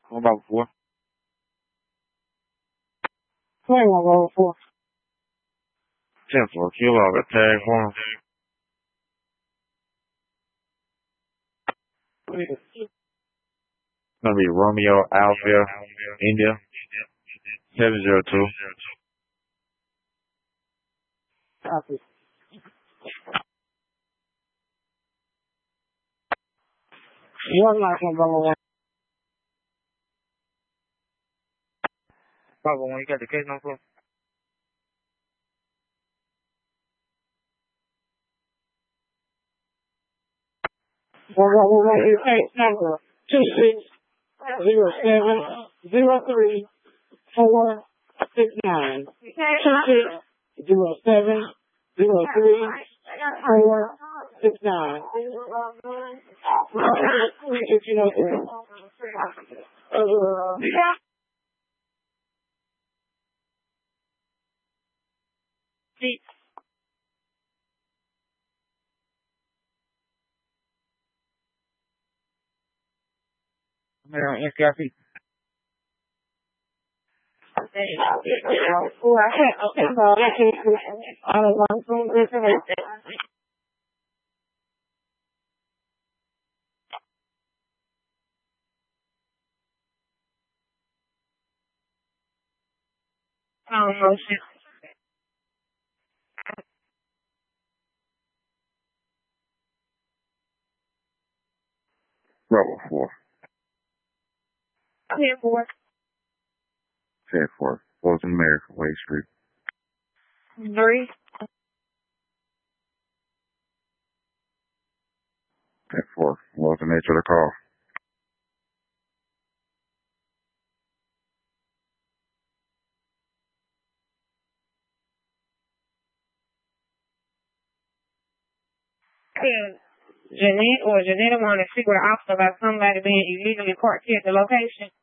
What about 4? 4. 10-4. Cue log a tag for him. It's gonna be Romeo Alpha India 702. Copy. One last one, Bravo 1. Bravo 1, you got the case number? Bravo 1 is case number 260703-469. 260703-469. I'm here on NCIC. Bravo 4. 10-4. 10-4. Fulton American Way Street. 3. 10-4. What's the nature of the call? Janetta wanted to see where the officer about somebody being illegally parked here at the location.